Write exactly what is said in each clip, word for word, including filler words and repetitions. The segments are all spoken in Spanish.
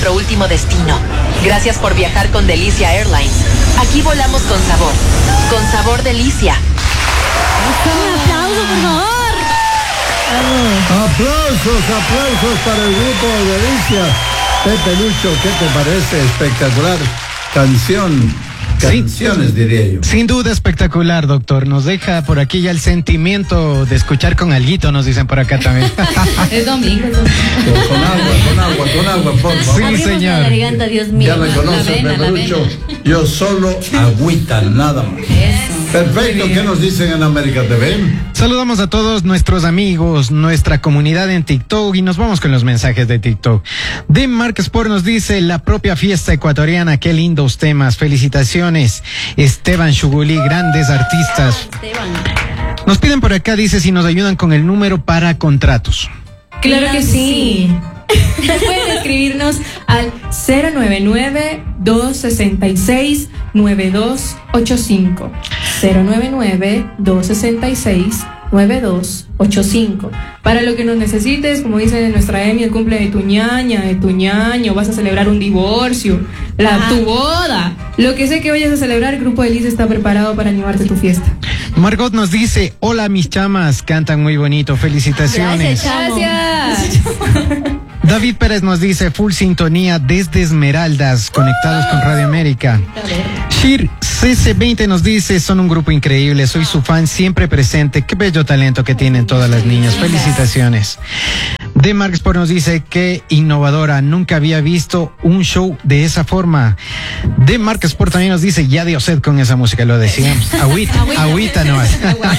nuestro último destino. Gracias por viajar con Delicia Airlines. Aquí volamos con sabor. Con sabor Delicia. Un aplauso, por favor. Aplausos, aplausos para el grupo Delicia. Pepe Lucho, ¿qué te parece? Espectacular canción. Canciones, sí, diría yo. Sin duda espectacular, doctor. Nos deja por aquí ya el sentimiento de escuchar con alguito, nos dicen por acá también. Es domingo, es domingo. Con agua, con agua, con agua, por favor. Sí, señor. La garganta, Dios mío. Ya me conoce, Pepe Lucho. Yo solo agüita, nada más. Eso. Perfecto, ¿qué nos dicen en América T V? Saludamos a todos nuestros amigos, nuestra comunidad en TikTok y nos vamos con los mensajes de TikTok. De Mark Sport nos dice, la propia fiesta ecuatoriana, qué lindos temas, felicitaciones. Esteban Chugulí, grandes artistas. Ah, Esteban. Nos piden por acá, dice, si nos ayudan con el número para contratos. Claro que sí. Pueden escribirnos al cero nueve nueve, dos seis seis, nueve dos ocho cinco. cero nueve nueve, dos seis seis, nueve dos ocho cinco. Para lo que nos necesites, como dice nuestra Emi, el cumple de tu ñaña, de tu ñaño, vas a celebrar un divorcio, la, Ajá. tu boda, lo que sé que vayas a celebrar, el grupo de Liz está preparado para animarte a tu fiesta. Margot nos dice, hola mis chamas, cantan muy bonito, felicitaciones. Gracias, chamo. Gracias. David Pérez nos dice, full sintonía desde Esmeraldas, conectados con Radio América. Shir C C veinte nos dice, son un grupo increíble, soy su fan siempre presente, qué bello talento que tienen todas las niñas, felicitaciones. De Mark Sport nos dice, qué innovadora, nunca había visto un show de esa forma. De Mark Sport también nos dice, ya dio sed con esa música, lo decíamos, agüita, agüita nomás.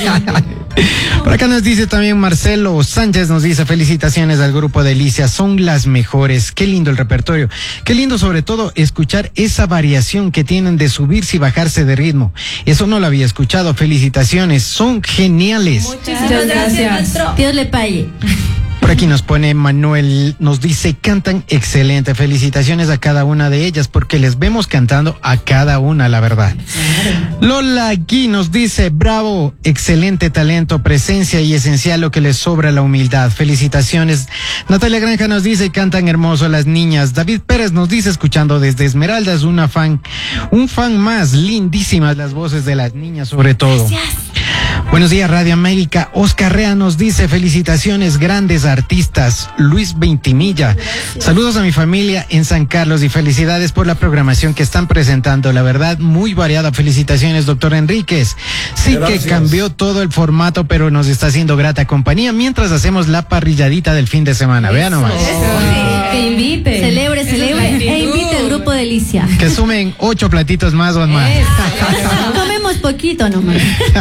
Por acá nos dice también Marcelo Sánchez, nos dice, felicitaciones al grupo Delicia, son las mejores, qué lindo el repertorio, qué lindo sobre todo escuchar esa variación que tienen de subirse y bajarse de ritmo, eso no lo había escuchado, felicitaciones, son geniales. Muchas gracias. Dios le pague. Por aquí nos pone Manuel, nos dice, cantan excelente, felicitaciones a cada una de ellas, porque les vemos cantando a cada una, la verdad. Claro. Lola aquí nos dice, bravo, excelente talento, presencia y esencial lo que les sobra la humildad, felicitaciones. Natalia Granja nos dice, cantan hermoso las niñas. David Pérez nos dice, escuchando desde Esmeraldas, una fan, un fan más, lindísimas las voces de las niñas sobre todo. Gracias. Buenos días, Radio América. Oscar Rea nos dice, felicitaciones, grandes artistas. Luis Veintimilla. Gracias. Saludos a mi familia en San Carlos y felicidades por la programación que están presentando. La verdad, muy variada. Felicitaciones, doctor Enríquez. Sí, gracias. Que cambió todo el formato, pero nos está haciendo grata compañía mientras hacemos la parrilladita del fin de semana. Eso. Vean nomás. Eso. Que invite. Celebre, celebre. E invite al grupo Delicia. Que sumen ocho platitos más o más. Comemos poquito nomás.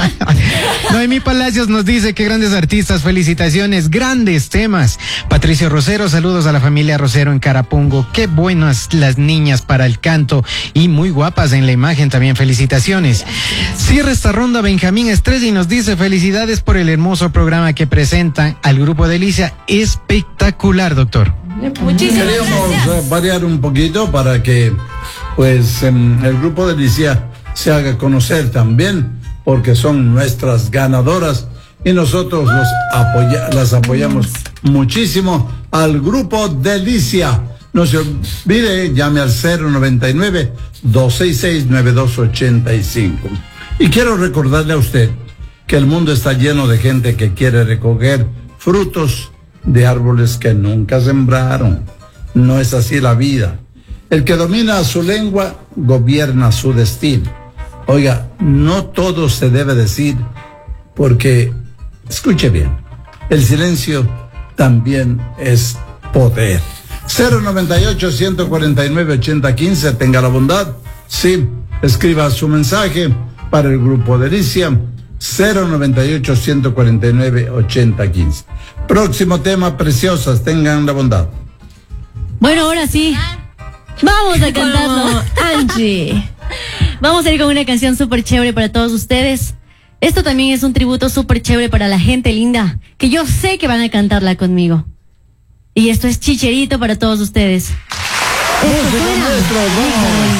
Noemí Palacios nos dice, qué grandes artistas, felicitaciones, grandes temas. Patricio Rosero, saludos a la familia Rosero en Carapungo, qué buenas las niñas para el canto y muy guapas en la imagen también, felicitaciones. Cierra esta ronda Benjamín Estrella y nos dice, felicidades por el hermoso programa que presentan al grupo Delicia, espectacular, doctor. Muchísimas Queríamos gracias. variar un poquito para que pues en el grupo Delicia se haga conocer también, porque son nuestras ganadoras y nosotros los apoya, las apoyamos muchísimo al grupo Delicia. No se olvide, llame al cero noventa y nueve, dos seis seis, nueve dos ochenta y cinco. Y quiero recordarle a usted que el mundo está lleno de gente que quiere recoger frutos de árboles que nunca sembraron. No es así la vida. El que domina su lengua gobierna su destino. Oiga, no todo se debe decir, porque, escuche bien, el silencio también es poder. cero noventa y ocho, ciento cuarenta y nueve, ochenta quince, tenga la bondad, sí, escriba su mensaje para el grupo Delicia, cero noventa y ocho, ciento cuarenta y nueve, ochenta quince. Próximo tema, preciosas, tengan la bondad. Bueno, ahora sí, vamos a cantarlo. Angie. Vamos a ir con una canción súper chévere para todos ustedes. Esto también es un tributo súper chévere para la gente linda, que yo sé que van a cantarla conmigo. Y esto es Chicherito para todos ustedes. Esto suena.